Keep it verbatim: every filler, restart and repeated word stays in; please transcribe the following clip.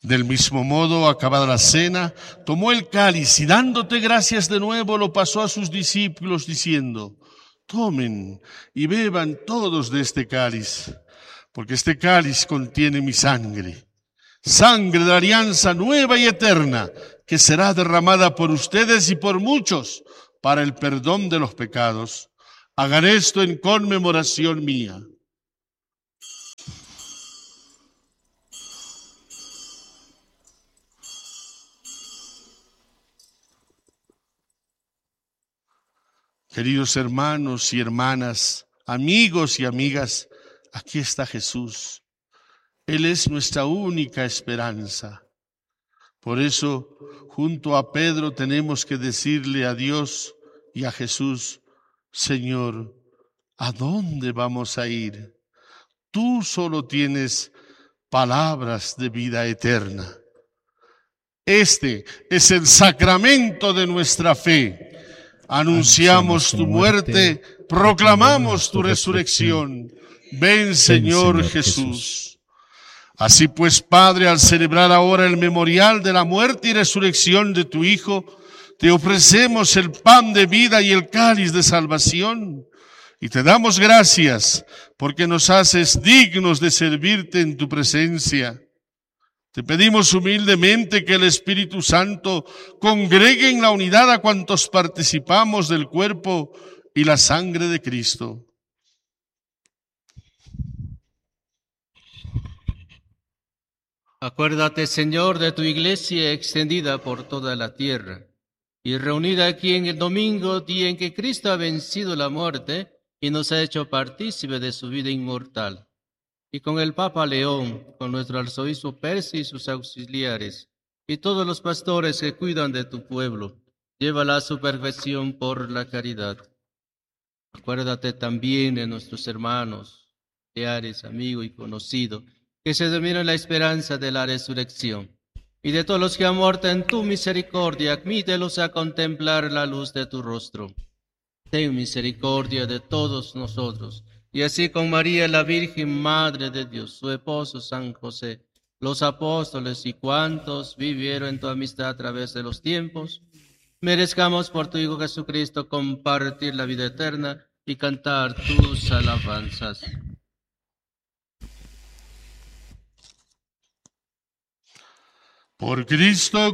Del mismo modo, acabada la cena, tomó el cáliz y dándote gracias de nuevo, lo pasó a sus discípulos diciendo: tomen y beban todos de este cáliz, porque este cáliz contiene mi sangre, sangre de la alianza nueva y eterna, que será derramada por ustedes y por muchos para el perdón de los pecados. Hagan esto en conmemoración mía. Queridos hermanos y hermanas, amigos y amigas, aquí está Jesús. Él es nuestra única esperanza. Por eso, junto a Pedro tenemos que decirle a Dios y a Jesús: Señor, ¿a dónde vamos a ir? Tú solo tienes palabras de vida eterna. Este es el sacramento de nuestra fe. Anunciamos tu muerte, proclamamos tu resurrección. Ven, Señor Jesús. Así pues, Padre, al celebrar ahora el memorial de la muerte y resurrección de tu Hijo, te ofrecemos el pan de vida y el cáliz de salvación. Y te damos gracias porque nos haces dignos de servirte en tu presencia. Te pedimos humildemente que el Espíritu Santo congregue en la unidad a cuantos participamos del cuerpo y la sangre de Cristo. Acuérdate, Señor, de tu iglesia extendida por toda la tierra y reunida aquí en el domingo, día en que Cristo ha vencido la muerte y nos ha hecho partícipe de su vida inmortal. Y con el Papa León, con nuestro arzobispo Percy y sus auxiliares, y todos los pastores que cuidan de tu pueblo, llévala a su perfección por la caridad. Acuérdate también de nuestros hermanos, familiares, amigos y conocidos, que se durmieron en la esperanza de la resurrección. Y de todos los que han muerto en tu misericordia, admítelos a contemplar la luz de tu rostro. Ten misericordia de todos nosotros. Y así con María, la Virgen Madre de Dios, su esposo San José, los apóstoles y cuantos vivieron en tu amistad a través de los tiempos, merezcamos por tu Hijo Jesucristo compartir la vida eterna y cantar tus alabanzas. Por Cristo,